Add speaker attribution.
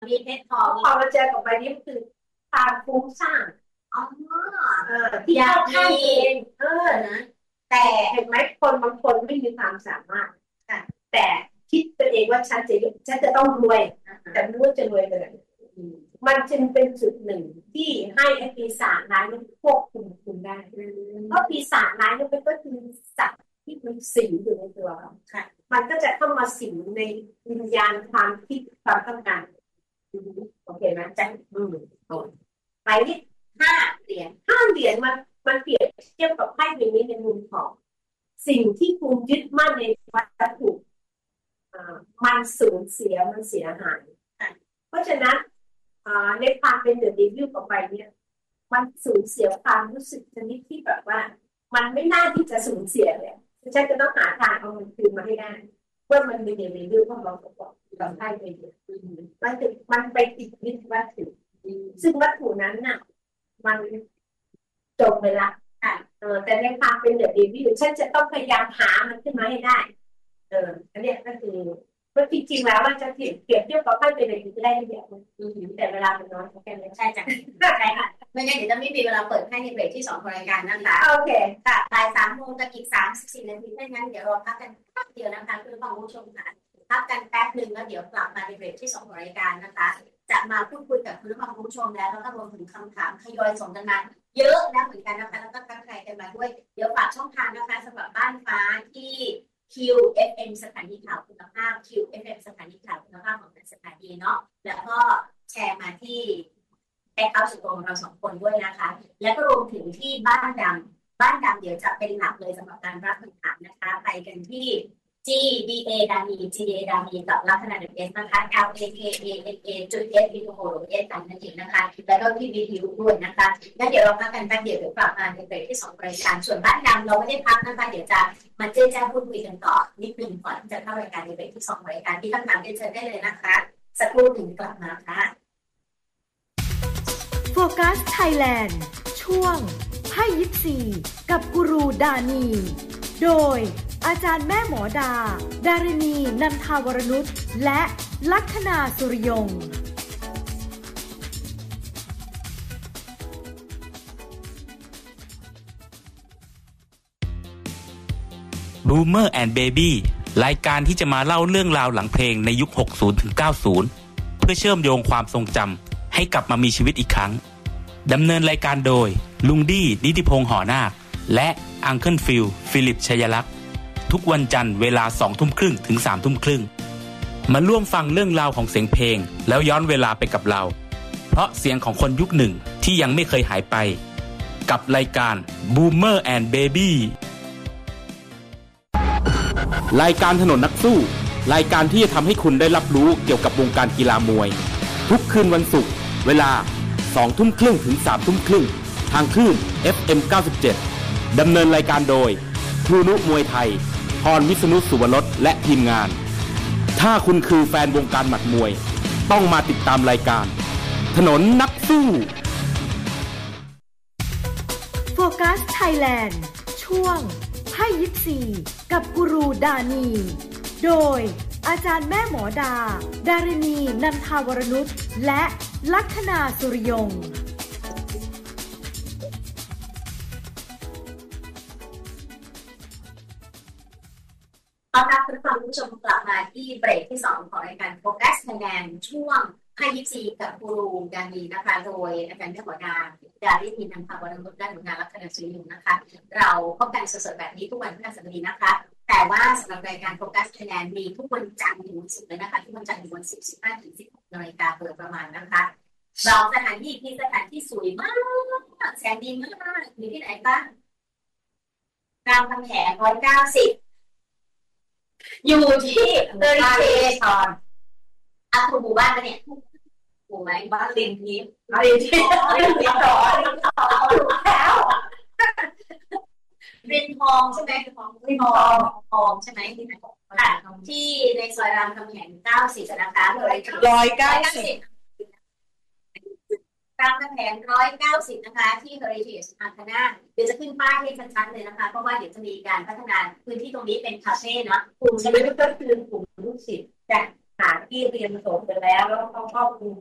Speaker 1: มีเพชรทอง
Speaker 2: พอเราเจอกับใบนี้คือความฟุ้งซ่าน
Speaker 1: อ๋อ
Speaker 2: ที่
Speaker 1: อยาก
Speaker 2: เข้าข้าง
Speaker 1: มี
Speaker 2: ตัวเอง
Speaker 1: นะ
Speaker 2: แต่เห็นไหมคนบางคนไม่มีความสามารถ
Speaker 1: ค่ะ
Speaker 2: แต่คิดตัวเองว่าฉันจะต้องรวยแต่ไม่รู้ว่าจะรวยไปไหนมันจึงเป็นจุดหนึ่งที่ให้ไอ้ปีศาจร้ายมันควบคุมคุณได้เพราะปีศาจร้ายมันก็คือสัตว์ที่มันสิงอยู่ในตัวเรามันก็จะเข้ามาสิงในวิญญาณความคิดความต้องการโอเคไหมจ๊ะไปนี่5 เหรียญมันเปรียบเทียบกับไพ่ใบนี้ในมุมของสิ่งที่คุณยึดมั่นในวัตถุมันสูญเสียมันเสียหายเพราะฉะนั้นในความเป็นเดอะดิวิลกับไปเนี่ยมันสูญเสียความรู้สึกชนิดที่แบบว่ามันไม่น่าที่จะสูญเสียเลยฉันจะต้องหาทางเอามันคืนมาให้ได้ว่ามันเป็นเดอะดิวิลเพราะเราบอกกับไพ่ไปเนี่ยมันไปติดยึดวัตถุซึ่งวัตถุนั้นน่ะมันจบไปละแต่ในความเป็นเดอะดิวิลฉันจะต้องพยายามหามันขึ้นมาให้ได้อันนี้ก็คือว่าจริงๆแล้วมันจะเปรียบเทียบกับไพ่เป็นอะไรที่ได้แบบแต่เวลามันน้อยแค่นี้
Speaker 1: ใช่จ้ะใช่ค่ะไม่งั้นเดี๋ยวจะไม่มีเวลาเปิดให้ในเบรกที่2ของรายการนะคะ
Speaker 2: โอเค
Speaker 1: ค่ะบ่าย 3 โมงกับอีก34 นาทีไม่งั้นเดี๋ยวเราพักกันแป๊บเดียวนะคะเพื่อฟังผู้ชมค่ะพักกันแป๊บหนึ่งแล้วเดี๋ยวกลับมาในเบรกที่2ของรายการนะคะจะมาพูดคุยกับคุณผู้ชมแล้วก็รวมถึงคำถามทยอยส่งกันมาเยอะนะเหมือนกันนะคะแล้วก็ทักทายกันมาด้วยเดี๋ยวฝากช่องทางนะคะสำหรับบ้านฟ้าที่ QFM สถานีข่าวคุณภาพ QFM สถานีข่าวคุณภาพของสถานีเนาะแล้วก็แชร์มาที่แอคเคาท์ส่วนตัวของเรา2 คนด้วยนะคะแล้วก็รวมถึงที่บ้านดำเดี๋ยวจะเป็นหลักเลยสำหรับการรับคำถามนะคะไปกันที่ GDA ดามี GDA ดามีกับลักษณะเดสนะคะ LAKANA จุด S วิดีโอหรือ S นั่นเองนะคะแล้วก็ที่วิดีโอด้วยนะคะงั้นเดี๋ยวเราพักกันแป๊บเดียวกลับมาในเบรกที่2รายการส่วนบ้านดำเราไม่ได้พักนะคะเดี๋ยวจะมาเจ้าพูดคุยกันต่อนิดนึงก่อนจะเข้ารายการในเบรกที่2รายการที่คำถามเชิญได้เลยนะคะสักครู่หนึ่งกลับมาค่ะ
Speaker 3: โฟกัสไทยแลนด์ช่วงไพ่ยิปซีกับกูรูดานีโดยอาจารย์แม่หมอดาดารณีนันทาวรนุชและลัคนาสุริยงค์
Speaker 4: Boomer and Baby รายการที่จะมาเล่าเรื่องราวหลังเพลงในยุค 60 ถึง 90 เพื่อเชื่อมโยงความทรงจำให้กลับมามีชีวิตอีกครั้งดำเนินรายการโดยลุงดี้นิติพงษ์หอนาคและอังเคิลฟิลิปชัยลักษณ์ทุกวันจันทร์เวลา 20:30 ถึง 21:30 มาร่วมฟังเรื่องราวของเสียงเพลงแล้วย้อนเวลาไปกับเราเพราะเสียงของคนยุคหนึ่งที่ยังไม่เคยหายไปกับรายการ Boomer and Babyรายการถนนนักสู้รายการที่จะทำให้คุณได้รับรู้เกี่ยวกับวงการกีฬามวยทุกคืนวันศุกร์เวลา 20:30 ถึง 21:30 ทางคลื่น FM 97ดำเนินรายการโดยครูนุมวยไทยพรวิษณุสุวรสและทีมงานถ้าคุณคือแฟนวงการหมัดมวยต้องมาติดตามรายการถนนนักสู้
Speaker 3: โฟกัสไทยแลนด์ช่วงไพ่ยิปซีกับกูรูดานีโดยอาจารย์แม่หมอดาดารณีนันทาวรนุชและลัคนาสุริยงค์
Speaker 1: ต้อนรับคุณผู้ชมกลับมาที่เบรกที่2ของรายการโฟกัสไทยแลนด์ช่วงไพ่ยิปซีกับกูรูดานีนะคะโดยอาจารย์แม่หมอดาดารินีนันทาวรนุชและหนูนาลัคนาสุริยงค์นะคะเราพบกันสดๆแบบนี้ทุกวันพฤหัสบดีนะคะแต่ว่าสำหรับรายการโฟกัสไทยแลนด์มีทุกวันจันทร์ถึงวันศุกร์เลยนะคะทุกวันจันทร์ถึงวันศุกร์ 15 ถึง 16 นาฬิกาโดยประมาณนะคะเราสถานที่สวยมากแสนดีมากมีที่ไหนบ้างรามคำแหง190อยู่ที่เดอริเทชอนคุณหมู่บ้านปะเนี่ยหมู่ไหมบ้านลินทิพย์ลินทิพย์ต่อแล้วรินทองใช่ไหมรินทองใช่ไหมที่ไหนที่ในซอยรามคำแหง90นะคะ190รามคำแหง190นะคะที่เฮอริเทจอาคาน่าเดี๋ยวจะขึ้นป้ายให้ชัดๆเลยนะคะเพราะว่าเดี๋ยวจะมีการพัฒนาพื้นที่ตรงนี้เป็นคาเฟ่นะกลุ่มจะไม่ได้ก็คือกลุ่มลูกศิษย์แต่
Speaker 2: ที่เรียนจบไปแล้วเขาก็